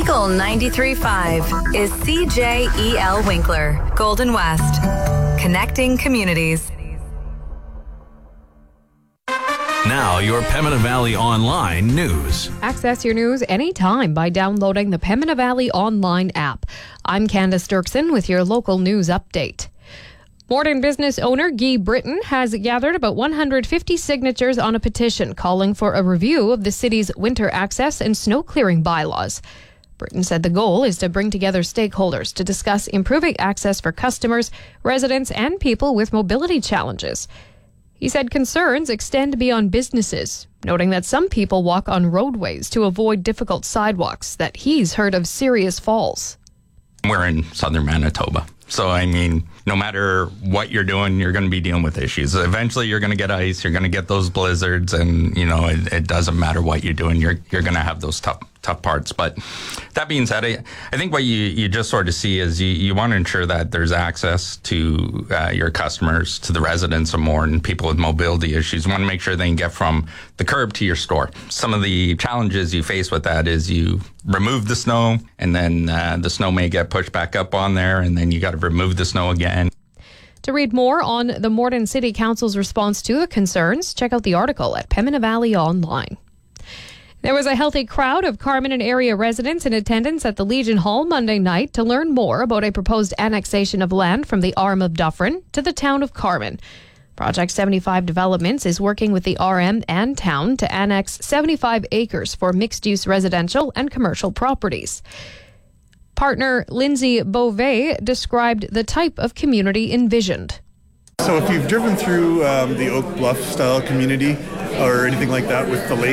Eagle 93.5 is CJEL Winkler, Golden West. Connecting communities. Now, your Pembina Valley Online news. Access your news anytime by downloading the Pembina Valley Online app. I'm Candace Dirksen with your local news update. Morden business owner Guy Britton has gathered about 150 signatures on a petition calling for a review of the city's winter access and snow clearing bylaws. Britton said the goal is to bring together stakeholders to discuss improving access for customers, residents, and people with mobility challenges. He said concerns extend beyond businesses, noting that some people walk on roadways to avoid difficult sidewalks, that he's heard of serious falls. We're in southern Manitoba. So, I mean, no matter what you're doing, you're going to be dealing with issues. Eventually, you're going to get ice, you're going to get those blizzards, and, you know, it doesn't matter what you're doing. You're going to have those tough parts. But that being said, I think what you just sort of see is you want to ensure that there's access to your customers, to the residents of Morden, and people with mobility issues. You want to make sure they can get from the curb to your store. Some of the challenges you face with that is you remove the snow, and then the snow may get pushed back up on there, and then you got to remove the snow again. To read more on the Morden City Council's response to the concerns, check out the article at Pembina Valley Online. There was a healthy crowd of Carman and area residents in attendance at the Legion Hall Monday night to learn more about a proposed annexation of land from the RM of Dufferin to the town of Carman. Project 75 Developments is working with the RM and town to annex 75 acres for mixed-use residential and commercial properties. Partner Lindsay Beauvais described the type of community envisioned. So if you've driven through the Oak Bluff style community or anything like that with the lake,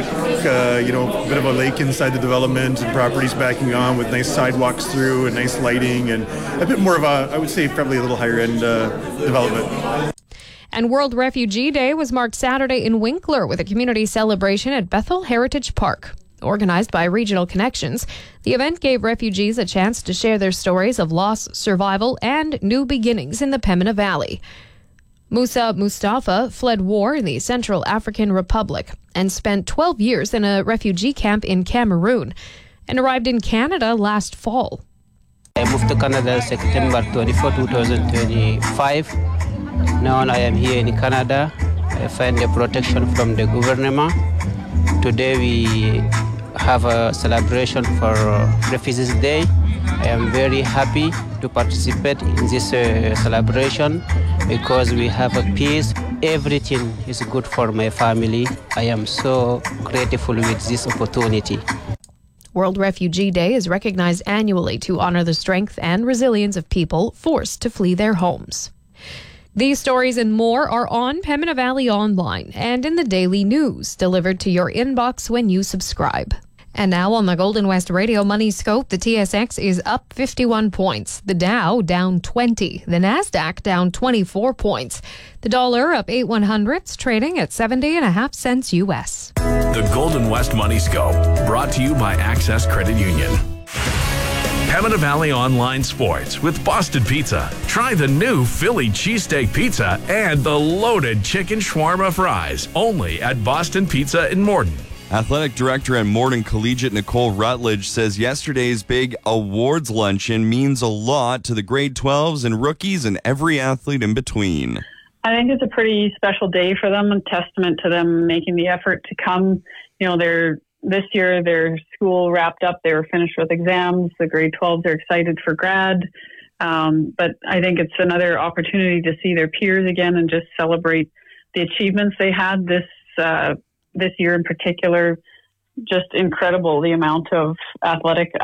a bit of a lake inside the development and properties backing on with nice sidewalks through and nice lighting and a bit more of a, I would say, probably a little higher end development. And World Refugee Day was marked Saturday in Winkler with a community celebration at Bethel Heritage Park. Organized by Regional Connections, the event gave refugees a chance to share their stories of loss, survival, and new beginnings in the Pembina Valley. Musa Mustafa fled war in the Central African Republic and spent 12 years in a refugee camp in Cameroon and arrived in Canada last fall. I moved to Canada September 24, 2025. Now I am here in Canada. I find the protection from the government. Today we have a celebration for Refugees Day. I am very happy to participate in this celebration because we have a peace. Everything is good for my family. I am so grateful with this opportunity. World Refugee Day is recognized annually to honor the strength and resilience of people forced to flee their homes. These stories and more are on Pembina Valley Online and in the daily news, delivered to your inbox when you subscribe. And now on the Golden West Radio Money Scope, the TSX is up 51 points. The Dow down 20. The Nasdaq down 24 points. The dollar up 8/100ths, trading at 70.5 cents US. The Golden West Money Scope, brought to you by Access Credit Union. Pembina Valley Online Sports with Boston Pizza. Try the new Philly cheesesteak pizza and the loaded chicken shawarma fries. Only at Boston Pizza in Morden. Athletic Director at Morden Collegiate Nicole Rutledge says yesterday's big awards luncheon means a lot to the grade 12s and rookies and every athlete in between. I think it's a pretty special day for them, a testament to them making the effort to come. You know, this year their school wrapped up. They were finished with exams. The grade 12s are excited for grad. But I think it's another opportunity to see their peers again and just celebrate the achievements they had this year in particular. Just incredible, the amount of athletic